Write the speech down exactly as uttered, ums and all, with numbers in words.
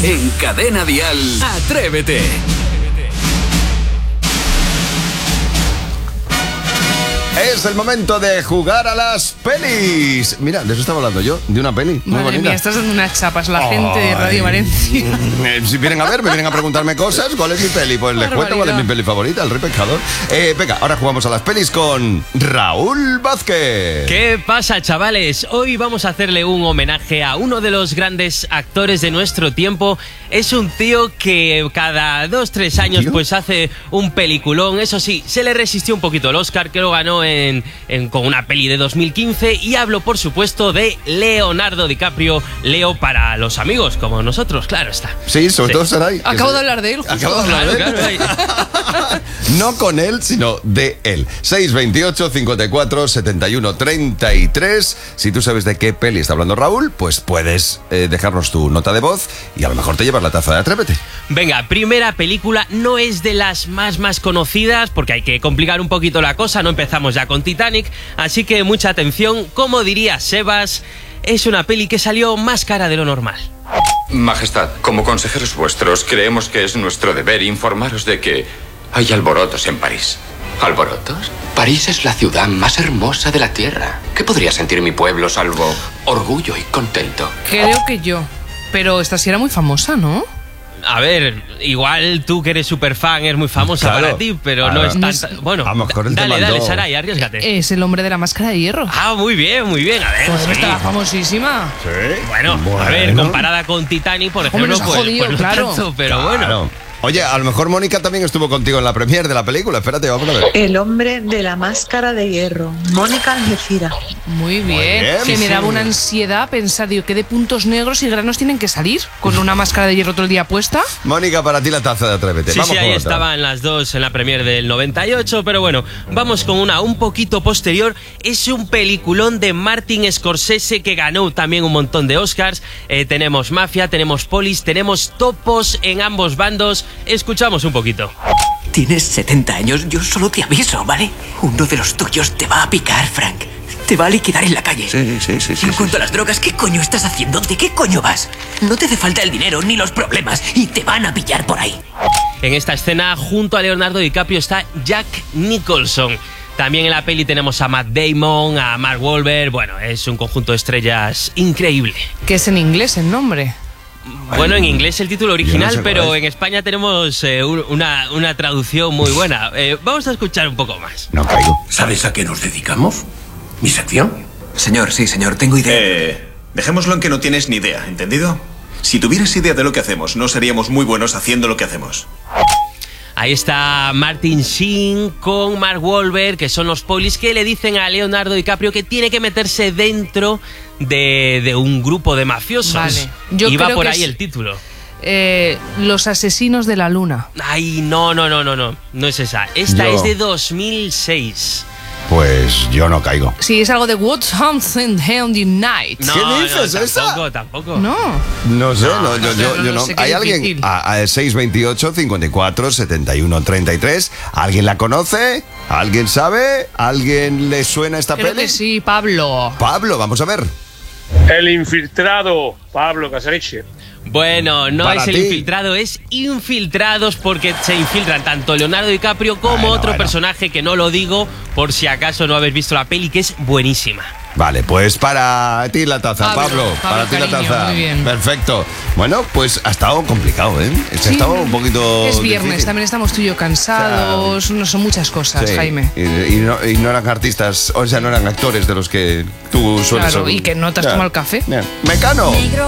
En Cadena Dial, Atrévete. Es el momento de jugar a las pelis. Mira, de eso estaba hablando yo, de una peli muy Madre bonita. mía, estás dando unas chapas a la Ay. gente de Radio Valencia. Si vienen a ver, me vienen a preguntarme cosas. ¿Cuál es mi peli? Pues les cuento cuál es mi peli favorita, El Rey Pescador. Eh, venga, ahora jugamos a las pelis con Raúl Vázquez. ¿Qué pasa, chavales? Hoy vamos a hacerle un homenaje a uno de los grandes actores de nuestro tiempo. Es un tío que cada dos, tres años ¿Tío? pues hace un peliculón. Eso sí, se le resistió un poquito el Oscar, que lo ganó en, en- con una peli de dos mil quince. Y hablo, por supuesto, de Leonardo DiCaprio. Leo para los amigos, como nosotros, claro está. Sí, sobre Sí. todo Saray. que Acabo se- de hablar de él, justo. Acabo de hablar Claro, de él. claro, ahí. No con él, sino de él. seis veintiocho, cincuenta y cuatro, setenta y uno, treinta y tres. Si tú sabes de qué peli está hablando Raúl, pues puedes eh, dejarnos tu nota de voz y a lo mejor te llevas la taza de Atrévete. Venga, primera película, no es de las más más conocidas porque hay que complicar un poquito la cosa, no empezamos ya con Titanic, así que mucha atención. Como diría Sebas, es una peli que salió más cara de lo normal. Majestad, como consejeros vuestros, creemos que es nuestro deber informaros de que hay alborotos en París. ¿Alborotos? París es la ciudad más hermosa de la Tierra. ¿Qué podría sentir mi pueblo salvo orgullo y contento? Creo que yo. Pero esta sí era muy famosa, ¿no? A ver, igual tú que eres súper fan, es muy famosa Claro. para ti, pero Claro. no es No tan... es- Bueno, A lo mejor él te dale, dale, mandó- Saray, arriesgate. Es el hombre de la máscara de hierro. Ah, muy bien, muy bien, a ver. Pues sí. estaba famosísima. Sí. Bueno, a ver, comparada con Titanic, por Hombre, ejemplo, nos ha pues, jodido, pues no claro. tanto, pero Claro. bueno. Oye, a lo mejor Mónica también estuvo contigo en la premier de la película. Espérate, vamos a ver. El hombre de la máscara de hierro, Mónica Algeciras. Muy bien. bien. Que Sí, me sí. daba una ansiedad pensar, digo, ¿qué de puntos negros y granos tienen que salir? Con una máscara de hierro todo el día puesta. Mónica, para ti la taza de Atrévete. Sí, vamos sí, con ahí otra. estaban las dos en la premier del noventa y ocho, pero bueno, vamos con una un poquito posterior. Es un peliculón de Martin Scorsese que ganó también un montón de Oscars. Eh, tenemos Mafia, tenemos Polis, tenemos topos en ambos bandos. Escuchamos un poquito. Tienes setenta años, yo solo te aviso, ¿vale? Uno de los tuyos te va a picar, Frank. Te va a liquidar en la calle. Sí, sí, sí, sí. En cuanto a las drogas, ¿qué coño estás haciendo? ¿De qué coño vas? No te hace falta el dinero ni los problemas y te van a pillar por ahí. En esta escena, junto a Leonardo DiCaprio, está Jack Nicholson. También en la peli tenemos a Matt Damon, a Mark Wahlberg. Bueno, es un conjunto de estrellas increíble. Que es en inglés el nombre. Bueno, en inglés el título original, sé cuál pero es. en España tenemos eh, un- una, una traducción muy buena. Eh, vamos a escuchar un poco más. No caigo. ¿Sabes a qué nos dedicamos? ¿Mi sección? Señor, sí, señor, tengo idea. Eh, dejémoslo en que no tienes ni idea, ¿entendido? Si tuvieras idea de lo que hacemos, no seríamos muy buenos haciendo lo que hacemos. Ahí está Martin Sheen con Mark Wahlberg, que son los polis que le dicen a Leonardo DiCaprio que tiene que meterse dentro de, de un grupo de mafiosos. Vale. Yo y va creo por que ahí es- el título. Eh, Los asesinos de la luna. Ay, no, no, no, no, no. No es esa. Esta Yo- es de dos mil seis. Pues yo no caigo. Sí, es algo de What's Something on the Night. No, ¿Qué dices, no, esa? tampoco, tampoco. No. No sé, no, yo, no, yo, no, yo no no. sé, qué ¿Hay alguien? difícil. A, a seis veintiocho, cincuenta y cuatro, setenta y uno, treinta y tres. ¿Alguien la conoce? ¿Alguien sabe? ¿Alguien le suena esta Creo peli? que sí, Pablo. Pablo, vamos a ver. El infiltrado, Pablo Casariche. Bueno, no Para es el ti. infiltrado, es infiltrados porque se infiltran tanto Leonardo DiCaprio como Bueno, otro bueno. personaje que no lo digo por si acaso no habéis visto la peli, que es buenísima. Vale, pues para ti la taza, Pablo, Pablo. Pablo, para ti la cariño, taza. muy bien. Perfecto. Bueno, pues ha estado complicado, ¿eh? Ha Sí, estado un poquito. Es viernes, difícil. también estamos tú y yo cansados. No son muchas cosas, Sí, Jaime. Y, y no, y no eran artistas, o sea, no eran actores de los que tú sueles Claro, ser- y que no te has Ya. tomado el café. Bien. Mecano.